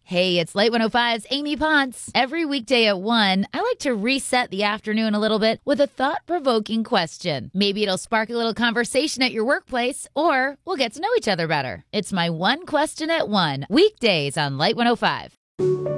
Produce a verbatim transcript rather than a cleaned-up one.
Hey, it's Light one oh five's Amy Potts. Every weekday at one, I like to reset the afternoon a little bit with a thought-provoking question. Maybe it'll spark a little conversation at your workplace, or we'll get to know each other better. It's my one question at one, weekdays on Light one oh five.